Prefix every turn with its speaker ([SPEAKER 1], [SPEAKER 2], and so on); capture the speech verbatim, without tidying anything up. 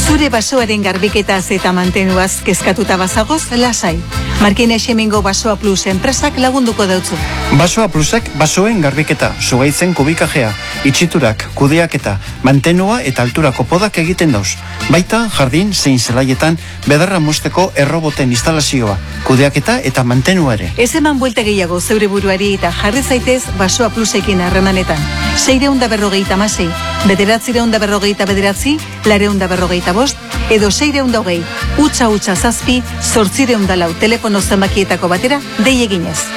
[SPEAKER 1] Zure basoaren garbiketaz eta mantenuaz kezkatuta bazagoz, lasai. Markina Xemingo Basoa Plus enpresak lagunduko dautzu.
[SPEAKER 2] Basoa Plusak basoen garbiketa, zugaitzen kubikajea, itxiturak, kudeaketa, mantenua eta alturako podak egiten dauz. Baita, jardin zein zelaietan bedarra mozteko erroboten instalazioa, kudeaketa eta mantenua ere.
[SPEAKER 1] Ez eman buelta gehiago zeure buruari eta jarri zaitez Basoa Plusekin harremanetan. Seireunda berrogeita masei, bederatzireunda berrogeita bederatzi, lareunda berrogeita bost, edo seireunda hogei, utxa utxa zazpi, zortzireunda lau telefono zenbakietako batera, dei eginez.